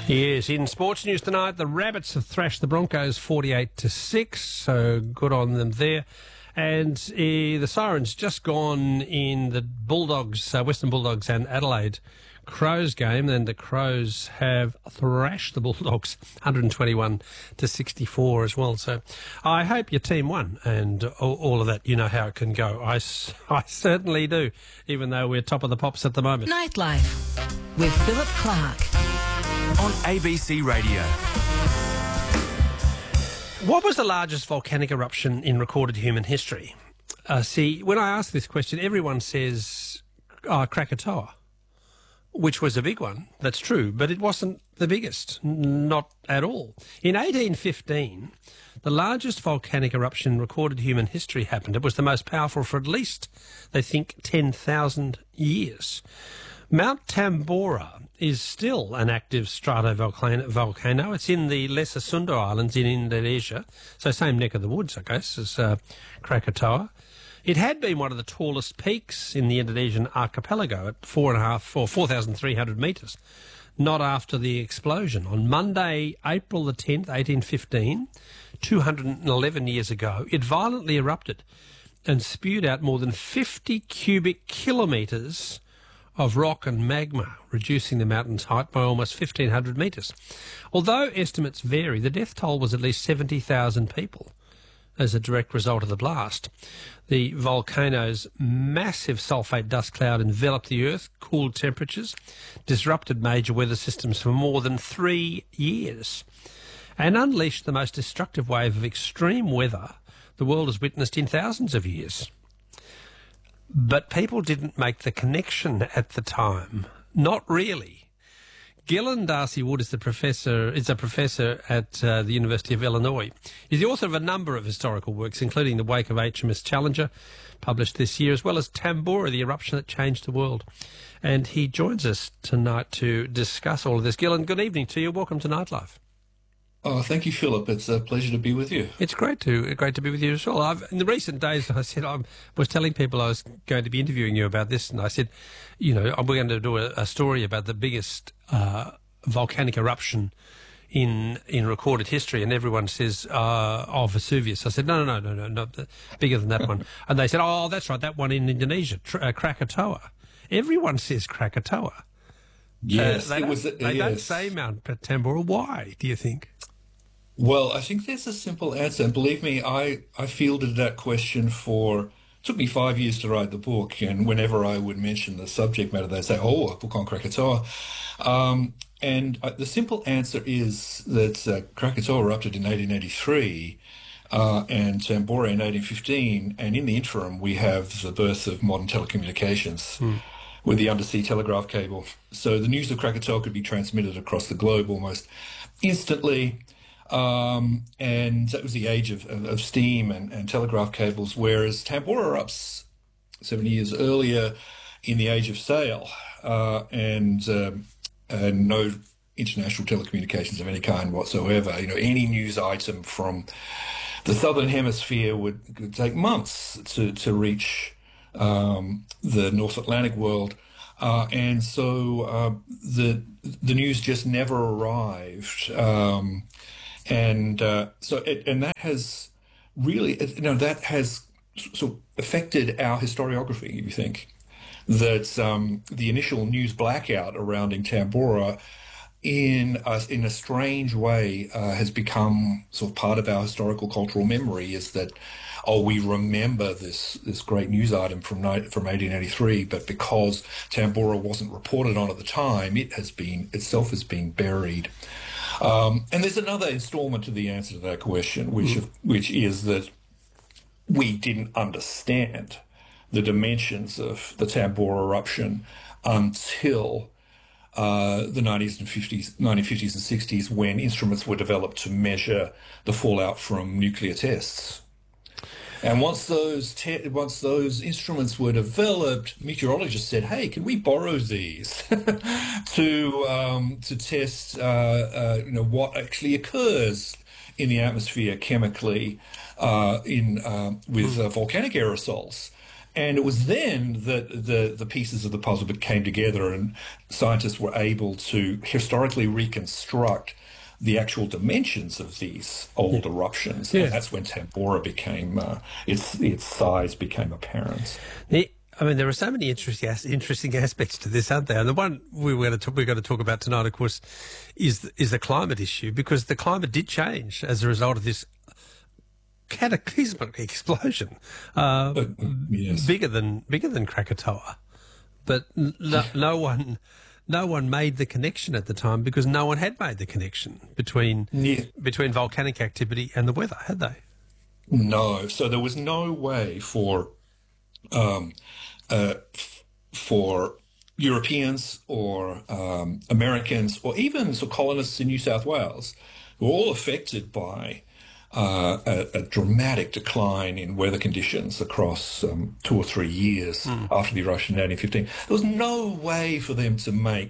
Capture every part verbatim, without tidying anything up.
Yes, in sports news tonight, the Rabbits have thrashed the Broncos forty-eight to six, so good on them there. And uh, the Sirens just gone in the Bulldogs, uh, Western Bulldogs and Adelaide Crows game, and the Crows have thrashed the Bulldogs one twenty-one to sixty-four as well. So I hope your team won, and all, all of that. You know how it can go. I, I certainly do, even though we're top of the pops at the moment. Nightlife with Philip Clark on A B C Radio. What was the largest volcanic eruption in recorded human history? Uh, see, when I ask this question, everyone says uh, Krakatoa, which was a big one. That's true, but it wasn't the biggest, N- not at all. In eighteen fifteen, the largest volcanic eruption in recorded human history happened. It was the most powerful for at least, they think, ten thousand years. Mount Tambora is still an active stratovolcano. It's in the Lesser Sunda Islands in Indonesia, so same neck of the woods, I guess, as uh, Krakatoa. It had been one of the tallest peaks in the Indonesian archipelago at four and a half or four thousand three hundred metres. Not after the explosion on Monday, April the tenth, eighteen fifteen, two hundred eleven years ago. It violently erupted and spewed out more than fifty cubic kilometres of rock and magma, reducing the mountain's height by almost fifteen hundred metres. Although estimates vary, the death toll was at least seventy thousand people as a direct result of the blast. The volcano's massive sulphate dust cloud enveloped the Earth, cooled temperatures, disrupted major weather systems for more than three years, and unleashed the most destructive wave of extreme weather the world has witnessed in thousands of years. But people didn't make the connection at the time. Not really. Gillen Darcy Wood is the professor is a professor at uh, the University of Illinois. He's the author of a number of historical works, including The Wake of H M S Challenger, published this year, as well as Tambora, the eruption that changed the world. And he joins us tonight to discuss all of this. Gillen, good evening to you. Welcome to Nightlife. Oh, thank you, Philip. It's a pleasure to be with you. It's great to great to be with you as well. I've, in the recent days, I said I was telling people I was going to be interviewing you about this, and I said, you know, we're going to do a, a story about the biggest uh, volcanic eruption in in recorded history, and everyone says, uh, "Oh, Vesuvius." I said, "No, no, no, no, no, no, bigger than that one." And they said, "Oh, that's right, that one in Indonesia, Tr- uh, Krakatoa." Everyone says Krakatoa. Yes, uh, they it was. Don't, Uh, they yes. don't say Mount Tambora. Why do you think? Well, I think there's a simple answer. And believe me, I, I fielded that question for, it took me five years to write the book. And whenever I would mention the subject matter, they'd say, oh, a book on Krakatoa. Um, and uh, the simple answer is that uh, Krakatoa erupted in eighteen eighty-three uh, and Tambora in eighteen fifteen. And in the interim, we have the birth of modern telecommunications. Hmm. With the undersea telegraph cable. So the news of Krakatoa could be transmitted across the globe almost instantly. Um, and that was the age of, of, of steam and, and telegraph cables, whereas Tambora erupts seventy years earlier in the age of sail uh, and, um, and no international telecommunications of any kind whatsoever. You know, any news item from the southern hemisphere would, would take months to, to reach um, the North Atlantic world. Uh, and so uh, the the news just never arrived. Um, And uh, so, it, and that has really, you know, that has sort of affected our historiography. You think that um, the initial news blackout surrounding Tambora, in a, in a strange way, uh, has become sort of part of our historical cultural memory. Is that, oh, we remember this this great news item from from eighteen eighty-three, but because Tambora wasn't reported on at the time, it has been itself has been buried. Um, and there's another installment to the answer to that question, which mm. which is that we didn't understand the dimensions of the Tambora eruption until uh, the nineties and fifties, nineteen fifties and sixties, when instruments were developed to measure the fallout from nuclear tests. And once those te- once those instruments were developed, meteorologists said, "Hey, can we borrow these to um, to test, uh, uh, you know, what actually occurs in the atmosphere chemically uh, in uh, with uh, volcanic aerosols?" And it was then that the, the pieces of the puzzle came together and scientists were able to historically reconstruct the actual dimensions of these old yeah. eruptions. Yeah. And that's when Tambora became, uh, its its size became apparent. The, I mean, there are so many interesting interesting aspects to this, aren't there? And the one we were going to talk, we're going to talk about tonight, of course, is is the climate issue, because the climate did change as a result of this cataclysmic explosion, uh, uh, yes. bigger than bigger than Krakatoa, but no, no one, no one made the connection at the time, because no one had made the connection between yeah. between volcanic activity and the weather, had they? No, so there was no way for um, uh, f- for Europeans or um, Americans or even so colonists in New South Wales, who were all affected by Uh, a, a dramatic decline in weather conditions across um, two or three years mm. after the eruption in eighteen fifteen. There was no way for them to make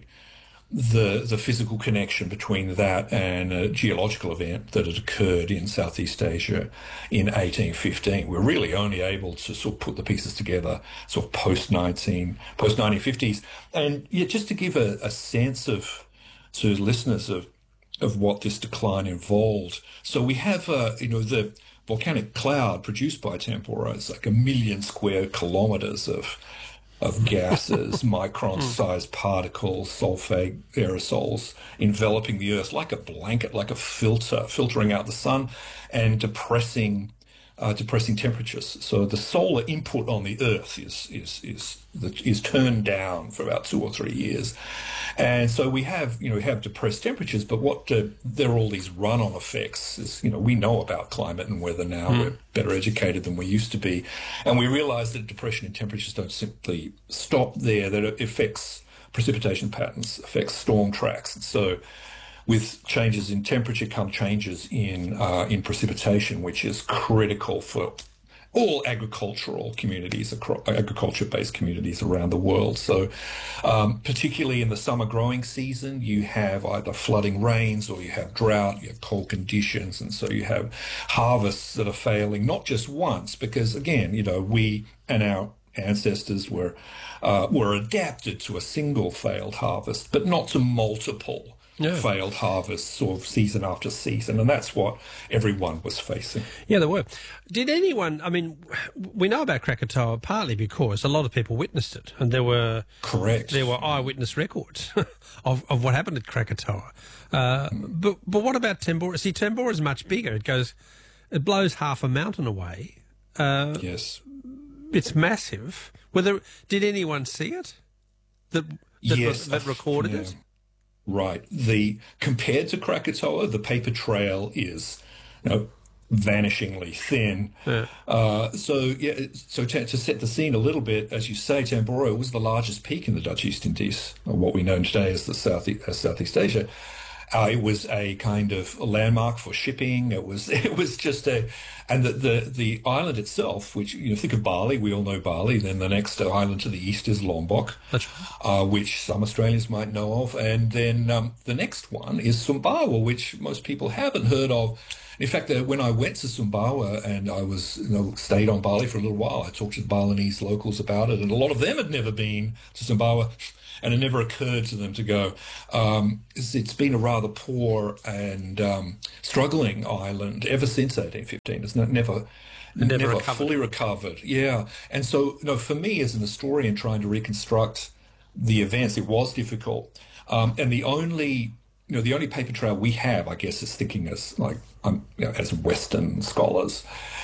the the physical connection between that and a geological event that had occurred in Southeast Asia in eighteen fifteen. We're really only able to sort of put the pieces together sort of post nineteen post nineteen fifties. And yeah, just to give a, a sense of to listeners of of what this decline involved. So we have, uh, you know, the volcanic cloud produced by Tambora is like a million square kilometres of of gases, micron-sized particles, sulfate aerosols enveloping the Earth like a blanket, like a filter, filtering out the sun and depressing uh, depressing temperatures. So the solar input on the Earth is is is is turned down for about two or three years. And so we have, you know, we have depressed temperatures, but what uh, there are all these run-on effects. Is, you know, we know about climate and weather now. Mm. We're better educated than we used to be. And we realize that depression in temperatures don't simply stop there, that it affects precipitation patterns, affects storm tracks. And so with changes in temperature come changes in uh, in precipitation, which is critical for all agricultural communities, agriculture-based communities around the world. So um, particularly in the summer growing season, you have either flooding rains or you have drought, you have cold conditions, and so you have harvests that are failing, not just once, because again, you know, we and our ancestors were uh, were adapted to a single failed harvest, but not to multiple Yeah. failed harvests sort of season after season, and that's what everyone was facing. Yeah, there were. Did anyone, I mean, we know about Krakatoa partly because a lot of people witnessed it, and there were correct there were eyewitness records of, of what happened at Krakatoa. Uh, mm. But but what about Tambora? See, Tambora is much bigger. It goes, it blows half a mountain away. Uh, yes, it's massive. Whether did anyone see it? That that, yes, that recorded yeah. it. Right. The compared to Krakatoa, the paper trail is, you know, vanishingly thin. Yeah. Uh, so yeah. So to, to set the scene a little bit, as you say, Tambora was the largest peak in the Dutch East Indies, or what we know today as the South uh, Southeast Asia. Uh, it was a kind of a landmark for shipping. It was it was just a, and the, the the island itself, which you know, think of Bali, we all know Bali. Then the next island to the east is Lombok, That's right. uh, which some Australians might know of, and then um, the next one is Sumbawa, which most people haven't heard of. In fact, uh, when I went to Sumbawa and I was you know stayed on Bali for a little while, I talked to the Balinese locals about it, and a lot of them had never been to Sumbawa. And it never occurred to them to go. Um, it's, it's been a rather poor and um, struggling island ever since eighteen fifteen. It's not, never, never, never recovered. fully recovered. Yeah, and so you know, for me as an historian trying to reconstruct the events, it was difficult. Um, and the only, you know, the only paper trail we have, I guess, is thinking as like um, you know, as Western scholars,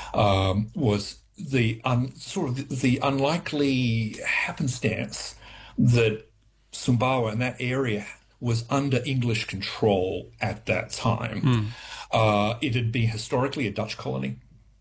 um, was the un, sort of the, the unlikely happenstance that Sumbawa and that area was under English control at that time. Mm. Uh, it had been historically a Dutch colony.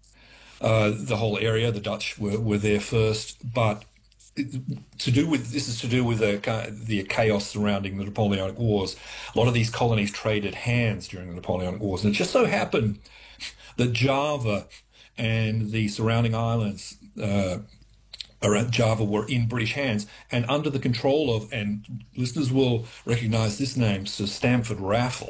Uh, the whole area, the Dutch were, were there first, but it, to do with this is to do with the, the chaos surrounding the Napoleonic Wars. A lot of these colonies traded hands during the Napoleonic Wars, and it just so happened that Java and the surrounding islands. Uh, around Java were in British hands and under the control of, and listeners will recognise this name, Sir Stamford Raffles.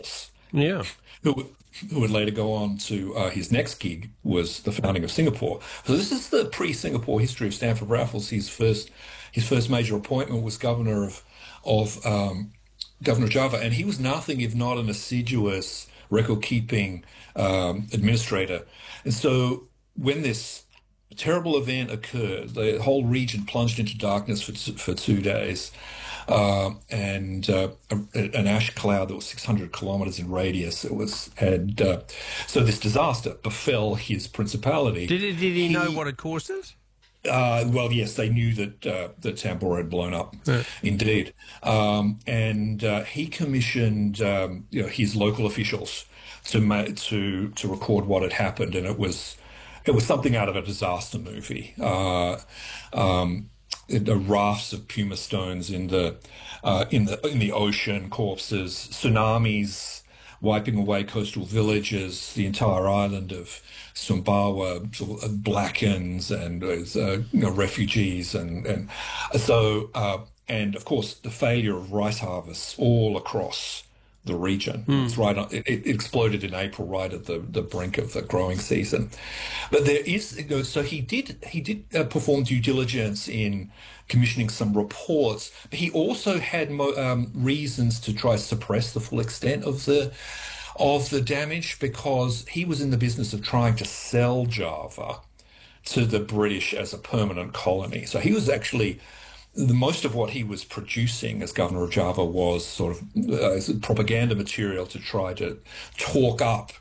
Yeah. who who would later go on to uh, his next gig was the founding of Singapore. So this is the pre-Singapore history of Stanford Raffles. His first his first major appointment was governor of of um, governor of Java, and he was nothing if not an assiduous record-keeping um, administrator. And so when this terrible event occurred, the whole region plunged into darkness for for two days. Uh, and uh, a, an ash cloud that was six hundred kilometers in radius. It was had uh, so this disaster befell his principality. Did, did he, he know what had caused it? Uh, well, yes, they knew that uh, that Tambora had blown up, Yeah. indeed, um, and uh, he commissioned um, you know, his local officials to ma- to to record what had happened, and it was it was something out of a disaster movie. Uh, um, The rafts of puma stones in the uh, in the in the ocean, corpses, tsunamis wiping away coastal villages, the entire island of Sumbawa sort of blackens, and there's uh, you know, refugees, and and so uh, and of course the failure of rice harvests all across the region. Mm. It's right on, it, it exploded in April, right at the, the brink of the growing season. But there is, you know, so he did he did uh, perform due diligence in commissioning some reports, but he also had mo- um, reasons to try to suppress the full extent of the of the damage, because he was in the business of trying to sell Java to the British as a permanent colony. So he was actually the most of what he was producing as governor of Java was sort of uh, propaganda material to try to talk up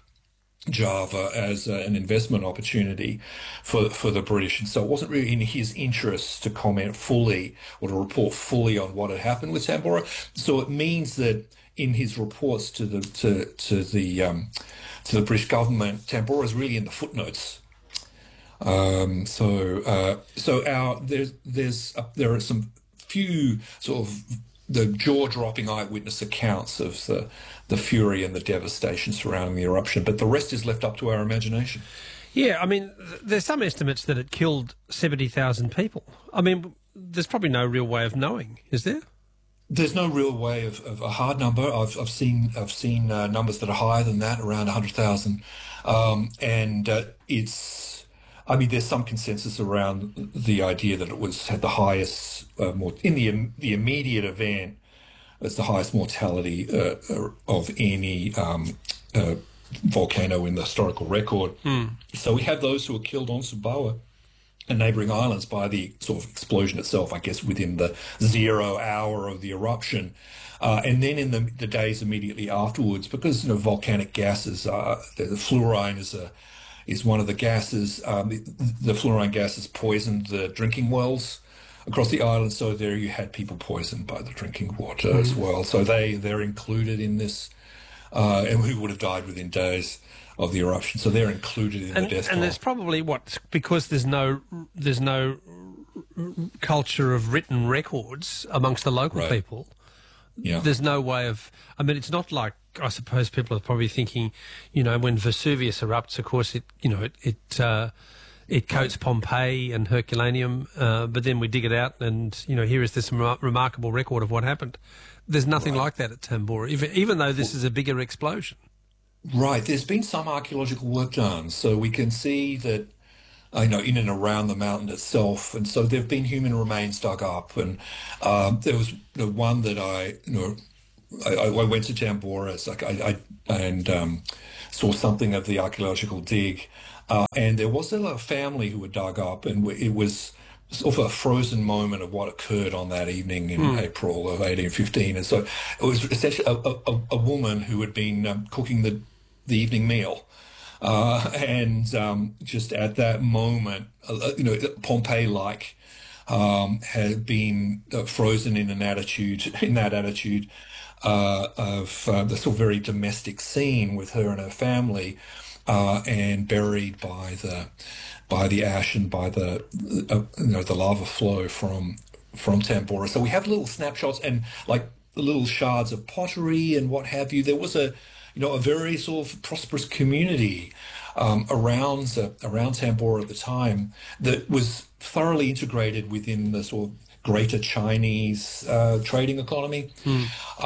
Java as uh, an investment opportunity for for the British. And so it wasn't really in his interest to comment fully or to report fully on what had happened with Tambora. So it means that in his reports to the to to the um, to the British government, Tambora is really in the footnotes. Um, so, uh, so our there's there's uh, there are some few sort of the jaw-dropping eyewitness accounts of the the fury and the devastation surrounding the eruption, but the rest is left up to our imagination. Yeah, I mean, th- there's some estimates that it killed seventy thousand people. I mean, there's probably no real way of knowing, is there? There's no real way of, of a hard number. I've I've seen I've seen uh, numbers that are higher than that, around one hundred thousand, um, and uh, it's. I mean, there's some consensus around the idea that it was had the highest, uh, more, in the the immediate event, it's the highest mortality uh, of any um, uh, volcano in the historical record. Mm. So we have those who were killed on Sumbawa and neighbouring islands by the sort of explosion itself, I guess, within the zero hour of the eruption. Uh, and then in the, the days immediately afterwards, because, you know, volcanic gases, uh, the, the fluorine is a is one of the gases. Um, the, the fluorine gases poisoned the drinking wells across the island, so there you had people poisoned by the drinking water mm. as well. So they, they're included in this, uh, and who would have died within days of the eruption. So they're included in and, the death toll. And there's probably, what, because there's no there's no culture of written records amongst the local right. people, yeah. there's no way of, I mean, it's not like, I suppose people are probably thinking, you know, when Vesuvius erupts, of course, it, you know, it it, uh, it coats Pompeii and Herculaneum, uh, but then we dig it out and, you know, here is this rem- remarkable record of what happened. There's nothing right. like that at Tambora, even, even though this is a bigger explosion. Right. There's been some archaeological work done, so we can see that, uh, you know, in and around the mountain itself, and so there have been human remains dug up, and um, there was the one that I, you know, I, I went to Tambora, it's like I, I and um, saw something of the archaeological dig, uh, and there was a family who had dug up, and it was sort of a frozen moment of what occurred on that evening in mm. April of eighteen fifteen, and so it was essentially a, a, a woman who had been um, cooking the the evening meal, uh, and um, just at that moment, uh, you know, Pompeii-like. Um, had been uh, frozen in an attitude, in that attitude uh, of uh, the sort of very domestic scene with her and her family, uh, and buried by the by the ash and by the uh, you know the lava flow from from Tambora. So we have little snapshots and like little shards of pottery and what have you. There was a you know a very sort of prosperous community um, around uh, around Tambora at the time that was thoroughly integrated within the sort of greater Chinese uh, trading economy, mm.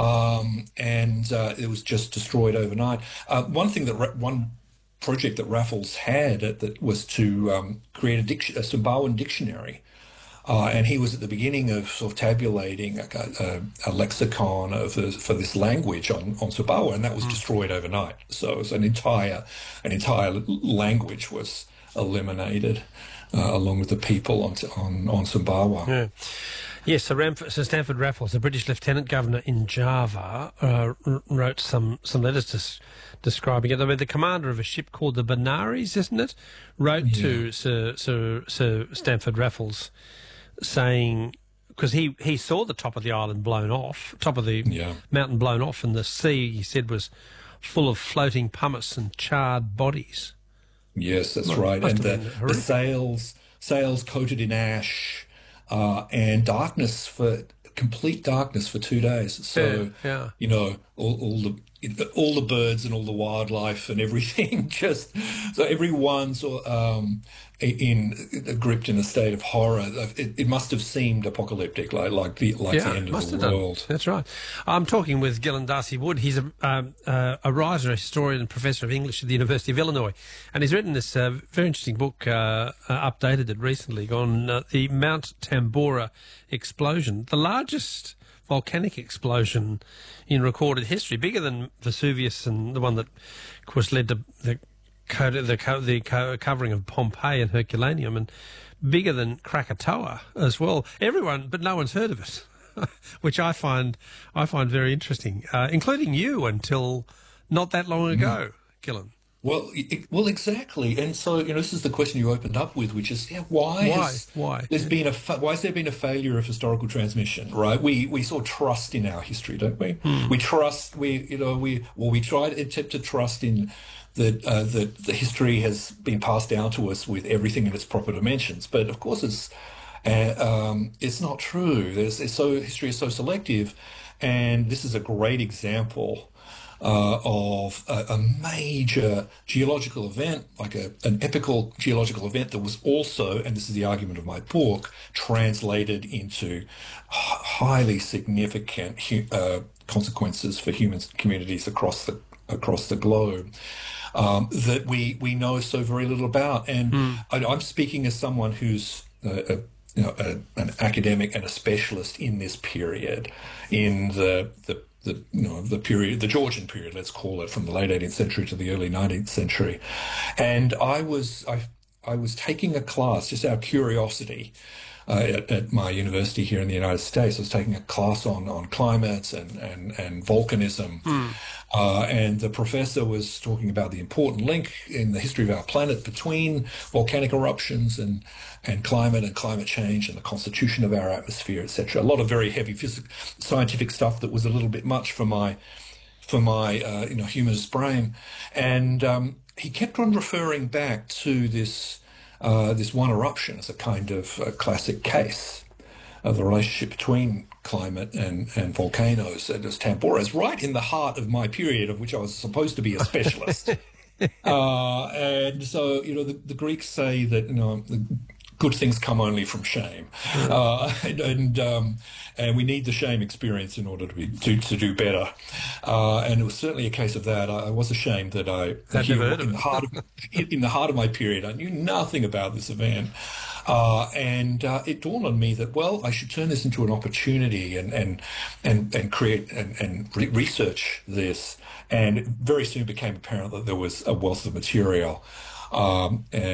um, and uh, it was just destroyed overnight. Uh, one thing that Ra- one project that Raffles had uh, that was to um, create a, dic- a Sumbawan dictionary. Uh, and he was at the beginning of sort of tabulating a, a, a lexicon of the, for this language on, on Sumbawa, and that was mm. destroyed overnight. So it was an entire an entire language was eliminated uh, along with the people on on, on Sumbawa. Yeah. Yes, so, Ramf- so Stamford Raffles, the British Lieutenant Governor in Java, uh, r- wrote some, some letters to, describing it. I mean, the commander of a ship called the Benares, isn't it, wrote yeah. to Sir, Sir, Sir Stamford Raffles saying, because he, he saw the top of the island blown off, top of the yeah. mountain blown off, and the sea, he said, was full of floating pumice and charred bodies. Yes, that's well, right. And the, the sails, sails coated in ash, uh, and darkness for complete darkness for two days. So, yeah, yeah. you know, all, all the all the birds and all the wildlife and everything just so everyone's um, in, in gripped in a state of horror. It, it must have seemed apocalyptic, like like the like yeah, the end must of the have world. Done. That's right. I'm talking with Gillan Darcy Wood. He's a um, uh, a writer, a historian, and professor of English at the University of Illinois, and he's written this uh, very interesting book, uh, uh, updated it recently, on uh, the Mount Tambora explosion, the largest volcanic explosion in recorded history, bigger than Vesuvius and the one that, of course, led to the co- the, co- the co- covering of Pompeii and Herculaneum, and bigger than Krakatoa as well. Everyone, but no one's heard of it, which I find I find very interesting, uh, including you until not that long ago, mm. Gillan. Well, it, well, exactly, and so you know this is the question you opened up with, which is, yeah, why? Why? Has, why? There's been a fa- why has there been a failure of historical transmission? Right? We we sort of trust in our history, don't we? Hmm. We trust. We you know we well we try to attempt to trust in that uh, that the history has been passed down to us with everything in its proper dimensions, but of course it's uh, um, it's not true. There's it's so history is so selective, and this is a great example. Uh, of a, a major geological event, like a, an epical geological event that was also, and this is the argument of my book, translated into h- highly significant hu- uh, consequences for human communities across the across the globe um, that we we know so very little about. And mm. I, I'm speaking as someone who's uh, a, you know, a, an academic and a specialist in this period, in the the The you know the period, the Georgian period, let's call it, from the late eighteenth century to the early nineteenth century, and I was I I was taking a class just out of curiosity uh, at, at my university here in the United States. I was taking a class on on climate and and and volcanism, mm. uh, and the professor was talking about the important link in the history of our planet between volcanic eruptions and. and climate and climate change and the constitution of our atmosphere, et cetera. A lot of very heavy physical, scientific stuff that was a little bit much for my, for my, uh, you know, humanist brain. And um, he kept on referring back to this, uh, this one eruption as a kind of a classic case of the relationship between climate and, and volcanoes. And as Tambora is right in the heart of my period, of which I was supposed to be a specialist. uh, and so, you know, the, the Greeks say that, you know, the, good things come only from shame, uh, and and, um, and we need the shame experience in order to be to, to do better. Uh, and it was certainly a case of that. I, I was ashamed that I, I'd never heard of in, the heart of, in, in the heart of my period, I knew nothing about this event, uh, and uh, it dawned on me that well, I should turn this into an opportunity and and and and create and, and re- research this. And it very soon became apparent that there was a wealth of material. Um, and